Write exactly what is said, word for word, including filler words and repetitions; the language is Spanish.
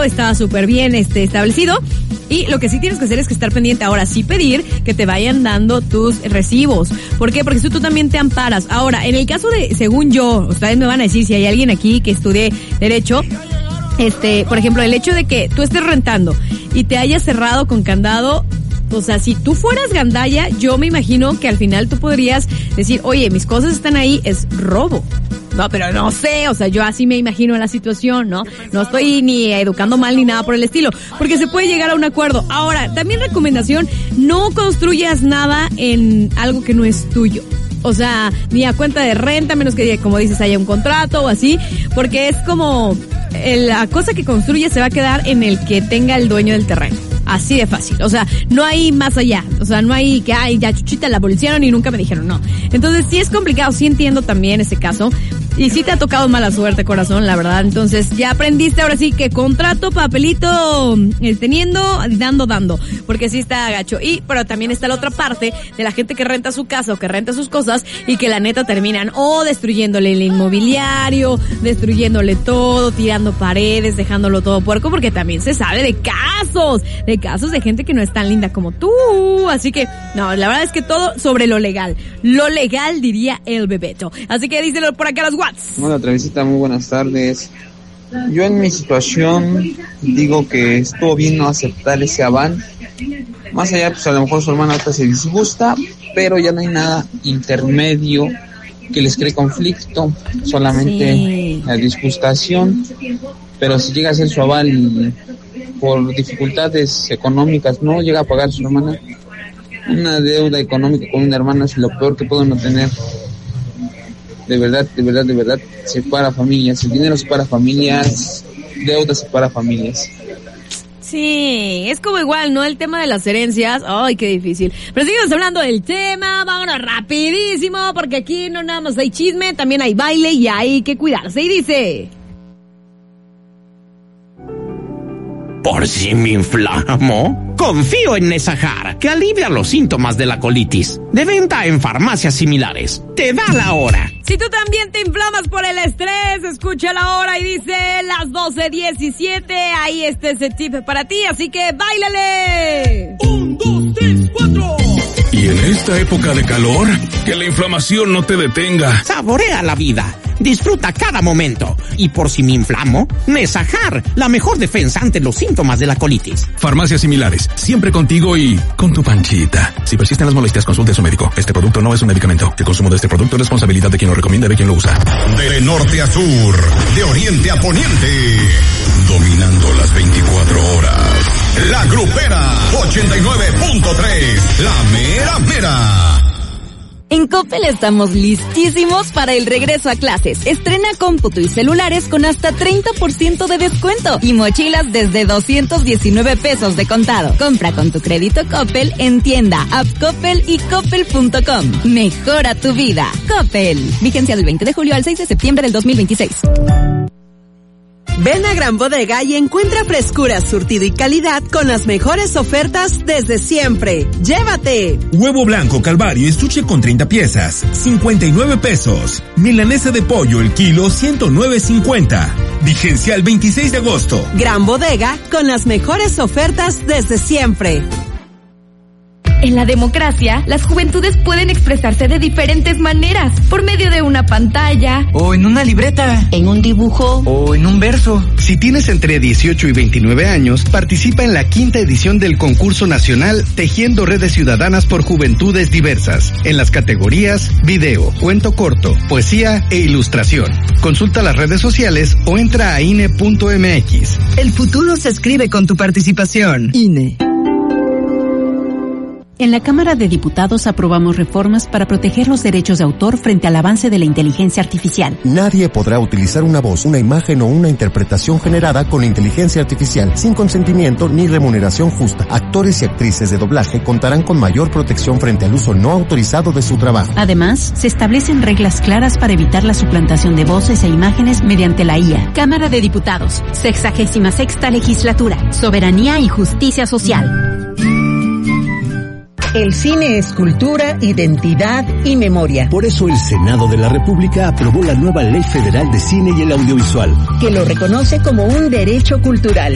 está súper bien este, establecido. Y lo que sí tienes que hacer es que estar pendiente ahora, sí pedir que te vayan dando tus recibos. ¿Por qué? Porque si tú también te amparas. Ahora, en el caso de, según yo, ustedes me van a decir si hay alguien aquí que estudie Derecho, este, por ejemplo, el hecho de que tú estés rentando y te hayas cerrado con candado, o sea, si tú fueras gandalla, yo me imagino que al final tú podrías decir, oye, mis cosas están ahí, es robo. No, pero no sé, o sea, yo así me imagino la situación, ¿no? No estoy ni educando mal ni nada por el estilo, porque se puede llegar a un acuerdo. Ahora, también recomendación, no construyas nada en algo que no es tuyo. O sea, ni a cuenta de renta, menos que, como dices, haya un contrato o así, porque es como, la cosa que construyes se va a quedar en el que tenga el dueño del terreno. Así de fácil, o sea, no hay más allá, o sea, no hay que, ay, ya Chuchita la policíaron y nunca me dijeron, no. Entonces sí es complicado, sí entiendo también ese caso, y sí te ha tocado mala suerte, corazón, la verdad. Entonces ya aprendiste ahora sí que contrato, papelito, eh, teniendo, dando, dando, porque sí está gacho. Y, pero también está la otra parte de la gente que renta su casa o que renta sus cosas y que la neta terminan o destruyéndole el inmobiliario, destruyéndole todo, tirando paredes, dejándolo todo puerco, porque también se sabe de casos, de casos de gente que no es tan linda como tú. Así que, no, la verdad es que todo sobre lo legal. Lo legal, diría el Bebeto. Así que díselo por acá a los Whats. Hola, Travesita, muy buenas tardes. Yo en mi situación digo que estuvo bien no aceptar ese aval. Más allá, pues a lo mejor su hermana hasta se disgusta, pero ya no hay nada intermedio que les cree conflicto, solamente sí. La disgustación. Pero si llega a ser su aval y por dificultades económicas no llega a pagar su hermana, una deuda económica con una hermana es lo peor que pueden obtener. De verdad, de verdad, de verdad, separa familias. El dinero separa familias, deuda separa familias. Sí, es como igual, ¿no? El tema de las herencias, ay, qué difícil. Pero seguimos hablando del tema, vámonos rapidísimo, porque aquí no nada más hay chisme, también hay baile y hay que cuidarse. Y dice... ¿Por si me inflamo? Confío en Nesajar, que alivia los síntomas de la colitis. De venta en farmacias similares. Te da la hora. Si tú también te inflamas por el estrés, escucha la hora y dice las doce diecisiete. Ahí está ese tip para ti, así que ¡báilale! Un, dos, tres, cuatro. Y en esta época de calor, que la inflamación no te detenga. Saborea la vida. Disfruta cada momento. Y por si me inflamo, Nesajar, la mejor defensa ante los síntomas de la colitis. Farmacias similares, siempre contigo y con tu panchita. Si persisten las molestias, consulte a su médico. Este producto no es un medicamento. El consumo de este producto es responsabilidad de quien lo recomienda y de quien lo usa. De norte a sur, de oriente a poniente, dominando las veinticuatro horas. La Grupera ochenta y nueve punto tres, la mera mera. En Coppel estamos listísimos para el regreso a clases. Estrena cómputo y celulares con hasta treinta por ciento de descuento y mochilas desde doscientos diecinueve pesos de contado. Compra con tu crédito Coppel en tienda, app Coppel y coppel punto com. Mejora tu vida. Coppel. Vigencia del veinte de julio al seis de septiembre del dos mil veintiséis. Ven a Gran Bodega y encuentra frescura, surtido y calidad con las mejores ofertas desde siempre. ¡Llévate! Huevo blanco Calvario estuche con treinta piezas, cincuenta y nueve pesos. Milanesa de pollo el kilo, ciento nueve cincuenta. Vigencia el veintiséis de agosto. Gran Bodega con las mejores ofertas desde siempre. En la democracia, las juventudes pueden expresarse de diferentes maneras, por medio de una pantalla, o en una libreta, en un dibujo, o en un verso. Si tienes entre dieciocho y veintinueve años, participa en la quinta edición del concurso nacional Tejiendo Redes Ciudadanas por Juventudes Diversas, en las categorías video, cuento corto, poesía e ilustración. Consulta las redes sociales o entra a I N E punto M X. El futuro se escribe con tu participación. I N E. En la Cámara de Diputados aprobamos reformas para proteger los derechos de autor frente al avance de la inteligencia artificial. Nadie podrá utilizar una voz, una imagen o una interpretación generada con inteligencia artificial sin consentimiento ni remuneración justa. Actores y actrices de doblaje contarán con mayor protección frente al uso no autorizado de su trabajo. Además, se establecen reglas claras para evitar la suplantación de voces e imágenes mediante la I A. Cámara de Diputados, sexagésima sexta legislatura, soberanía y justicia social. El cine es cultura, identidad y memoria. Por eso el Senado de la República aprobó la nueva Ley Federal de Cine y el Audiovisual, que lo reconoce como un derecho cultural.